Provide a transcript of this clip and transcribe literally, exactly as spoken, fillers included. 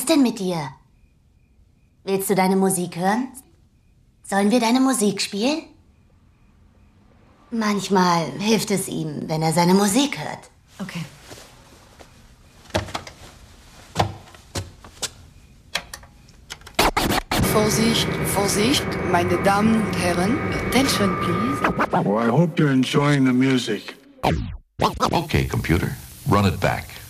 ist denn mit dir? Willst du deine Musik hören? Sollen wir deine Musik spielen? Manchmal hilft es ihm, wenn er seine Musik hört. Okay. Vorsicht, Vorsicht, meine Damen und Herren. Attention, please. Well, I hope you're enjoying the music. Okay, computer, run it back.